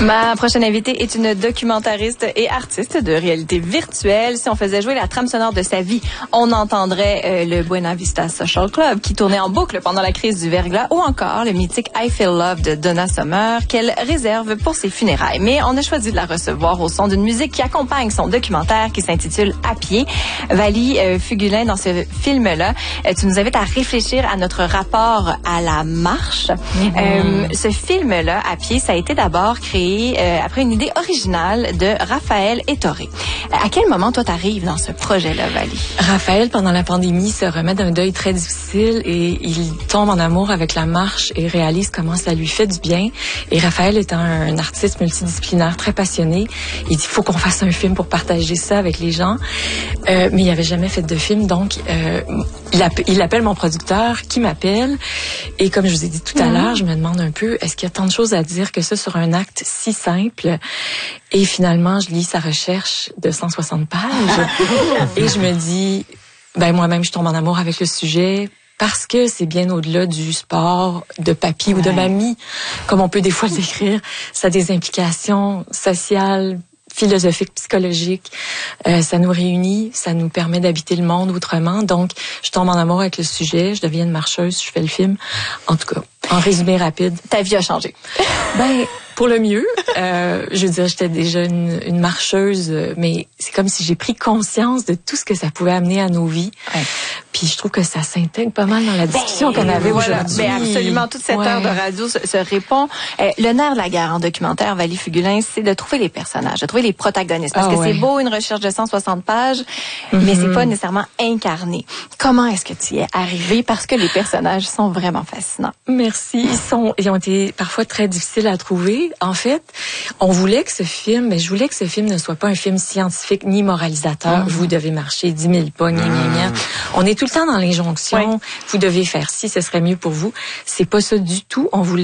Ma prochaine invitée est une documentariste et artiste de réalité virtuelle. Si on faisait jouer la trame sonore de sa vie, on entendrait le Buena Vista Social Club qui tournait en boucle pendant la crise du verglas ou encore le mythique I Feel Love de Donna Summer qu'elle réserve pour ses funérailles. Mais on a choisi de la recevoir au son d'une musique qui accompagne son documentaire qui s'intitule À pied. Vali Fugulin, dans ce film-là, tu nous invites à réfléchir à notre rapport à la marche. Ce film-là, À pied, ça a été d'abord créé après une idée originale de Raphaël Ettoré. À quel moment, toi, t'arrives dans ce projet-là, Vali? Raphaël, pendant la pandémie, se remet d'un deuil très difficile et il tombe en amour avec la marche et réalise comment ça lui fait du bien. Et Raphaël étant un artiste multidisciplinaire très passionné, il dit, faut qu'on fasse un film pour partager ça avec les gens. Mais il n'avait jamais fait de film, donc il appelle mon producteur qui m'appelle. Et comme je vous ai dit tout à l'heure, je me demande un peu, est-ce qu'il y a tant de choses à dire que ça sur un acte si simple? Et finalement, je lis sa recherche de 160 pages et je me dis, moi-même, je tombe en amour avec le sujet parce que c'est bien au-delà du sport de papy ou de mamie, comme on peut des fois le décrire. Ça a des implications sociales, philosophiques, psychologiques. Ça nous réunit, ça nous permet d'habiter le monde autrement. Donc, je tombe en amour avec le sujet, je deviens une marcheuse, je fais le film. En tout cas, en résumé rapide. Ta vie a changé. Pour le mieux. Je veux dire, j'étais déjà une marcheuse, mais c'est comme si j'ai pris conscience de tout ce que ça pouvait amener à nos vies. Ouais. Puis je trouve que ça s'intègre pas mal dans la discussion qu'on avait aujourd'hui. Absolument, toute cette heure de radio se répond. Le nerf de la guerre en documentaire, Vali Fugulin, c'est de trouver les personnages, de trouver les protagonistes. Parce que c'est beau, une recherche de 160 pages, mais c'est pas nécessairement incarné. Comment est-ce que tu y es arrivé? Parce que les personnages sont vraiment fascinants. Merci. Ils ont été parfois très difficiles à trouver. En fait, je voulais que ce film ne soit pas un film scientifique ni moralisateur. Vous devez marcher 10 000 pas, gna. On est tout le temps dans l'injonction. Vous devez faire ci, ce serait mieux pour vous. C'est pas ça du tout. On voulait